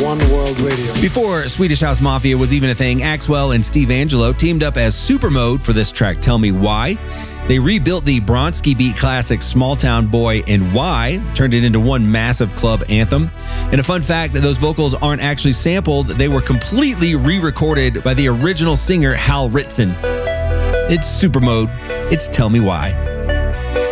One World Radio. Before Swedish House Mafia was even a thing, Axwell and Steve Angelo teamed up as Supermode for this track, Tell Me Why. They rebuilt the Bronski Beat classic Small Town Boy and Why, turned it into one massive club anthem. And a fun fact, those vocals aren't actually sampled. They were completely re-recorded by the original singer Hal Ritson. It's Supermode. It's Tell Me Why.